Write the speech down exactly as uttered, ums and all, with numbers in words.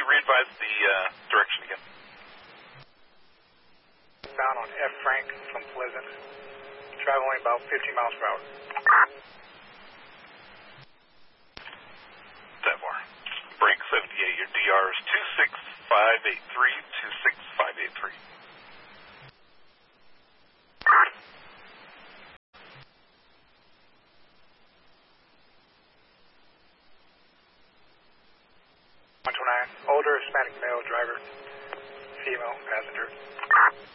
re-advise the uh, direction again? Down on F. Frank from Pleasant. Traveling about fifty miles per hour. ten more. Break seventy-eight. Your D R is two six five eight three, two six five eight three. one two nine. Older Hispanic male driver. Female passenger.